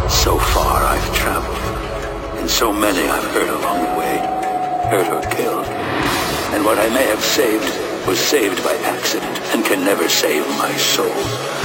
So far I've traveled, and so many I've hurt along the way, hurt or killed. And what I may have saved was saved by accident and can never save my soul.